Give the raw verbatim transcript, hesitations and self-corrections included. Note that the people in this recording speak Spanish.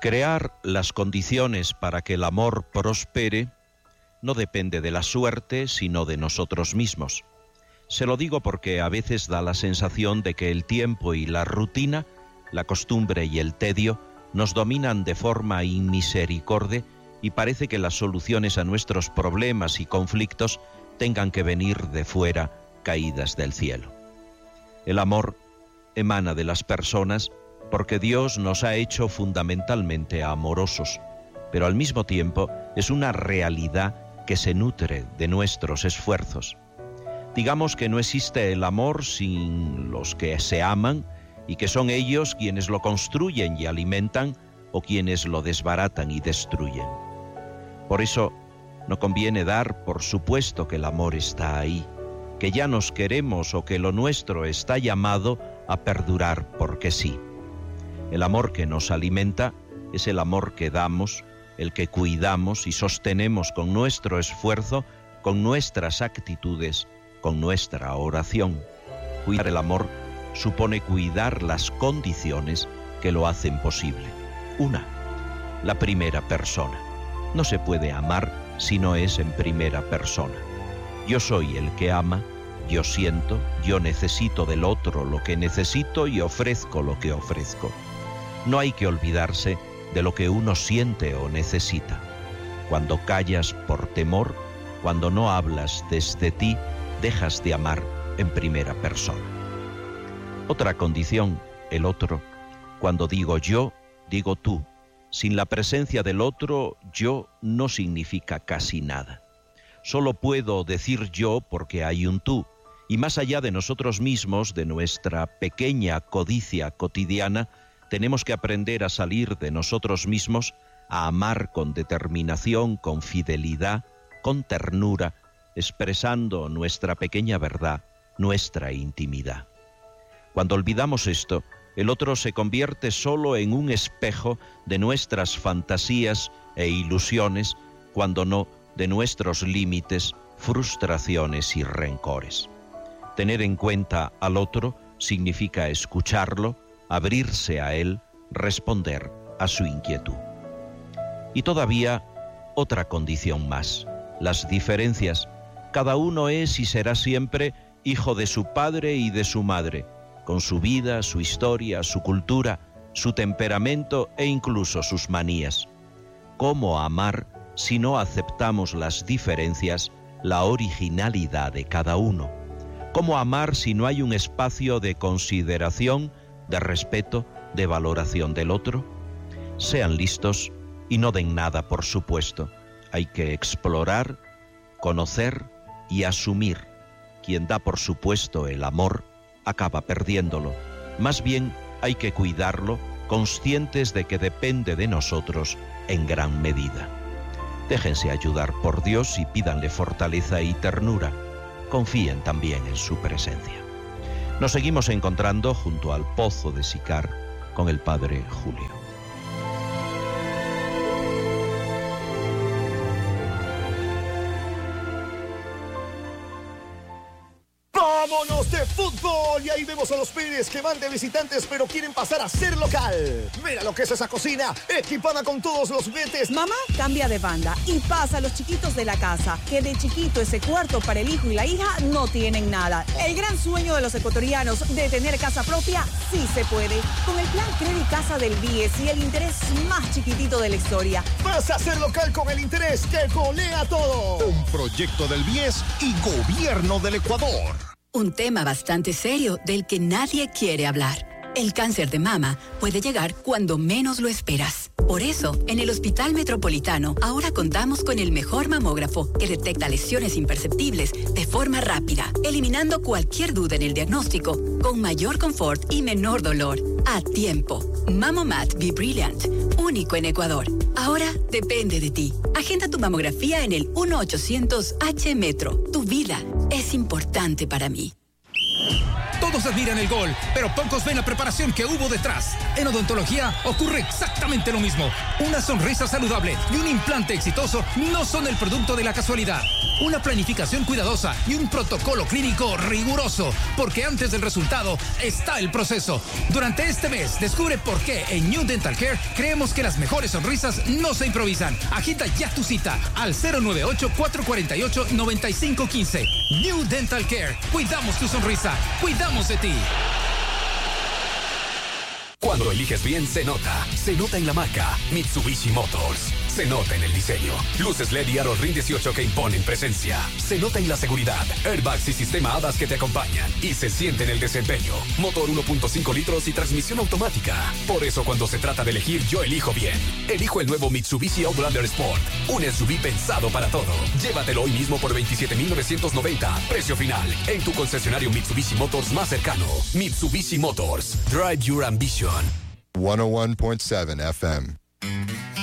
Crear las condiciones para que el amor prospere no depende de la suerte, sino de nosotros mismos. Se lo digo porque a veces da la sensación de que el tiempo y la rutina, la costumbre y el tedio, nos dominan de forma inmisericorde y parece que las soluciones a nuestros problemas y conflictos tengan que venir de fuera, caídas del cielo. El amor emana de las personas porque Dios nos ha hecho fundamentalmente amorosos, pero al mismo tiempo es una realidad que se nutre de nuestros esfuerzos. Digamos que no existe el amor sin los que se aman y que son ellos quienes lo construyen y alimentan o quienes lo desbaratan y destruyen. Por eso no conviene dar por supuesto que el amor está ahí, que ya nos queremos o que lo nuestro está llamado a perdurar porque sí. El amor que nos alimenta es el amor que damos, el que cuidamos y sostenemos con nuestro esfuerzo, con nuestras actitudes, con nuestra oración. Cuidar el amor supone cuidar las condiciones que lo hacen posible. Una, la primera persona. No se puede amar si no es en primera persona. Yo soy el que ama, yo siento, yo necesito del otro lo que necesito y ofrezco lo que ofrezco. No hay que olvidarse de lo que uno siente o necesita. Cuando callas por temor, cuando no hablas desde ti, dejas de amar en primera persona. Otra condición, el otro. Cuando digo yo, digo tú. Sin la presencia del otro, yo no significa casi nada. Solo puedo decir yo porque hay un tú. Y más allá de nosotros mismos, de nuestra pequeña codicia cotidiana, tenemos que aprender a salir de nosotros mismos, a amar con determinación, con fidelidad, con ternura, expresando nuestra pequeña verdad, nuestra intimidad. Cuando olvidamos esto, el otro se convierte solo en un espejo de nuestras fantasías e ilusiones, cuando no de nuestros límites, frustraciones y rencores. Tener en cuenta al otro significa escucharlo, abrirse a él, responder a su inquietud. Y todavía otra condición más, las diferencias. Cada uno es y será siempre hijo de su padre y de su madre, con su vida, su historia, su cultura, su temperamento e incluso sus manías. ¿Cómo amar si no aceptamos las diferencias, la originalidad de cada uno? ¿Cómo amar si no hay un espacio de consideración, de respeto, de valoración del otro? Sean listos y no den nada por supuesto. Hay que explorar, conocer y asumir. Quien da por supuesto el amor acaba perdiéndolo. Más bien hay que cuidarlo, conscientes de que depende de nosotros en gran medida. Déjense ayudar por Dios y pídanle fortaleza y ternura. Confíen también en su presencia. Nos seguimos encontrando junto al Pozo de Sicar con el Padre Julio. ¡Vámonos de fútbol! Y ahí vemos a los Pérez que van de visitantes pero quieren pasar a ser local. Mira lo que es esa cocina, equipada con todos los vetes. Mamá cambia de banda y pasa a los chiquitos de la casa, que de chiquito ese cuarto para el hijo y la hija no tienen nada. El gran sueño de los ecuatorianos de tener casa propia sí se puede. Con el plan Credit Casa del B I E S y el interés más chiquitito de la historia. Vas a ser local con el interés que golea todo. Un proyecto del B I E S y Gobierno del Ecuador. Un tema bastante serio del que nadie quiere hablar. El cáncer de mama puede llegar cuando menos lo esperas. Por eso, en el Hospital Metropolitano ahora contamos con el mejor mamógrafo que detecta lesiones imperceptibles de forma rápida, eliminando cualquier duda en el diagnóstico, con mayor confort y menor dolor. A tiempo. Mamomat Be Brilliant, único en Ecuador. Ahora depende de ti. Agenda tu mamografía en el uno ochocientos H Metro. Tu vida es importante para mí. Todos admiran el gol, pero pocos ven la preparación que hubo detrás. En odontología ocurre exactamente lo mismo. Una sonrisa saludable y un implante exitoso no son el producto de la casualidad. Una planificación cuidadosa y un protocolo clínico riguroso, porque antes del resultado está el proceso. Durante este mes, descubre por qué en New Dental Care creemos que las mejores sonrisas no se improvisan. Agenda ya tu cita al cero nueve ocho, cuatro cuatro ocho, nueve cinco uno cinco. New Dental Care. Cuidamos tu sonrisa. Cuidamos de ti. Cuando eliges bien, se nota. Se nota en la marca Mitsubishi Motors. Se nota en el diseño. Luces L E D y aros RIN dieciocho que imponen presencia. Se nota en la seguridad. Airbags y sistema A D A S que te acompañan. Y se siente en el desempeño. Motor uno punto cinco litros y transmisión automática. Por eso cuando se trata de elegir, yo elijo bien. Elijo el nuevo Mitsubishi Outlander Sport. Un S U V pensado para todo. Llévatelo hoy mismo por veintisiete mil novecientos noventa. Precio final. En tu concesionario Mitsubishi Motors más cercano. Mitsubishi Motors. Drive your ambition. ciento uno point seven F M.